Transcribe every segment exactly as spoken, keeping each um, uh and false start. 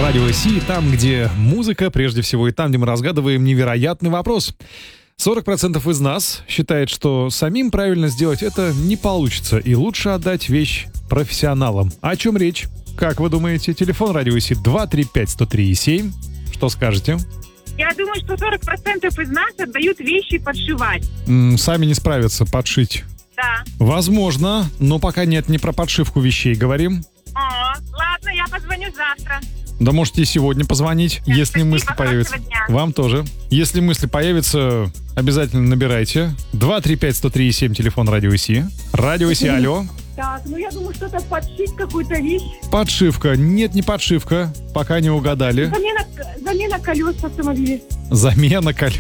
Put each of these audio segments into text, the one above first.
Радио Си, там, где музыка, прежде всего, и там, где мы разгадываем невероятный вопрос. сорок процентов из нас считает, что самим правильно сделать это не получится, и лучше отдать вещь профессионалам. О чем речь? Как вы думаете? Телефон Радио Си два три пять сто три семь. Что скажете? Я думаю, что сорок процентов из нас отдают вещи подшивать. М, сами не справятся подшить. Да. Возможно, но пока нет, не про подшивку вещей говорим. О, ладно, я позвоню завтра. Да можете и сегодня позвонить, Да, если спасибо, мысли появятся. хорошего дня. Вам тоже. Если мысли появятся, обязательно набирайте. два три пять сто три семь, телефон Радио Си. Радио Си, алло. Так, ну я думаю, что-то подшить, какую-то вещь. Подшивка. Нет, не подшивка. Пока не угадали. Замена, замена колес в автомобиле. Замена колес.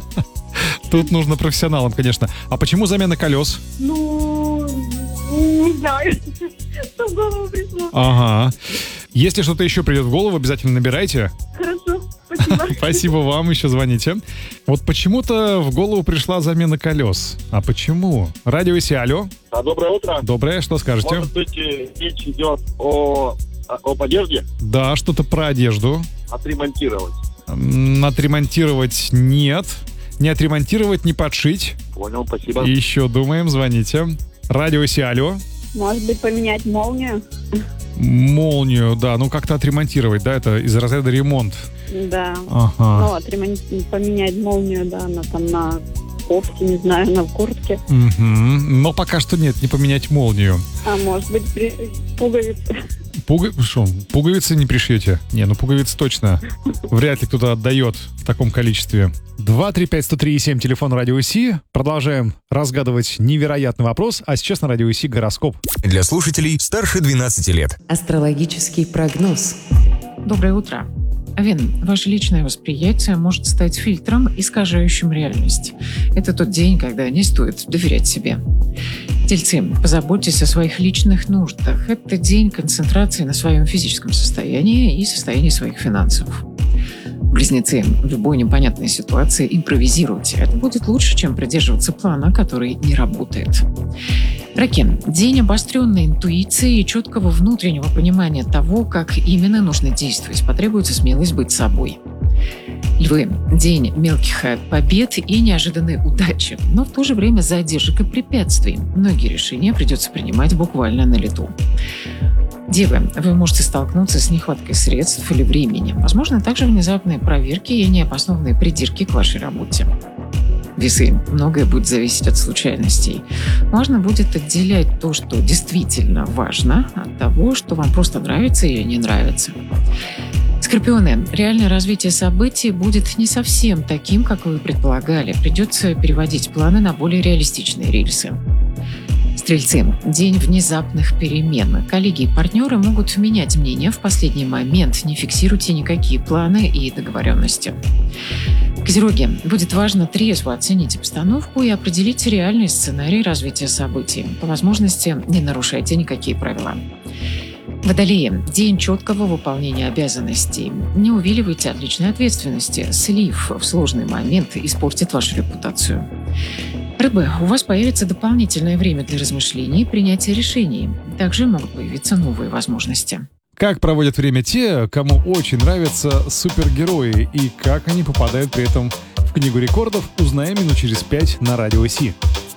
Тут нужно профессионалам, конечно. А почему замена колес? Ну, не знаю, что в голову пришло. Ага. Если что-то еще придет в голову, обязательно набирайте. Хорошо, спасибо. Спасибо вам, еще звоните. Вот почему-то в голову пришла замена колес. А почему? Радио Си, алло. А, доброе утро. Доброе, что скажете? Может быть, э, речь идет о, о- об одежде? Да, что-то про одежду. Отремонтировать. М, Отремонтировать нет. Не отремонтировать, не подшить. Понял, спасибо. Еще думаем, звоните. Радио Си, алло. Может быть, поменять молнию? Молнию, да, ну как-то отремонтировать, да, это из разряда ремонт. Да. Ага. Ну, отремонтировать, поменять молнию, да, на, там, на кофте, не знаю, на куртке. Мгм. Но пока что нет, не поменять молнию. А может быть, при... пуговицы. Пуга... Шо, пуговицы не пришьете? Не, ну пуговицы точно. Вряд ли кто-то отдает в таком количестве. два три пять сто три семь, телефон Радио Си. Продолжаем разгадывать невероятный вопрос. А сейчас на Радио Си гороскоп. Для слушателей старше двенадцати лет. Астрологический прогноз. Доброе утро. Овен, ваше личное восприятие может стать фильтром, искажающим реальность. Это тот день, когда не стоит доверять себе. Тельцы, позаботьтесь о своих личных нуждах. Это день концентрации на своем физическом состоянии и состоянии своих финансов. Близнецы, в любой непонятной ситуации импровизируйте. Это будет лучше, чем придерживаться плана, который не работает. Раки, день обостренной интуиции и четкого внутреннего понимания того, как именно нужно действовать. Потребуется смелость быть собой. Львы, день мелких побед и неожиданной удачи, но в то же время задержек и препятствий. Многие решения придется принимать буквально на лету. Девы, вы можете столкнуться с нехваткой средств или времени. Возможно, также внезапные проверки и необоснованные придирки к вашей работе. Весы, многое будет зависеть от случайностей. Важно будет отделять то, что действительно важно, от того, что вам просто нравится или не нравится. Скорпионы, реальное развитие событий будет не совсем таким, как вы предполагали. Придется переводить планы на более реалистичные рельсы. Стрельцы, день внезапных перемен. Коллеги и партнеры могут менять мнение в последний момент. Не фиксируйте никакие планы и договоренности. Козероги, будет важно трезво оценить обстановку и определить реальный сценарий развития событий. По возможности не нарушайте никакие правила. Водолеи, день четкого выполнения обязанностей. Не увиливайте от личной ответственности. Слив в сложный момент испортит вашу репутацию. Рыбы, у вас появится дополнительное время для размышлений и принятия решений. Также могут появиться новые возможности. Как проводят время те, кому очень нравятся супергерои, и как они попадают при этом в Книгу рекордов, узнаем минут через пять на Радио Си.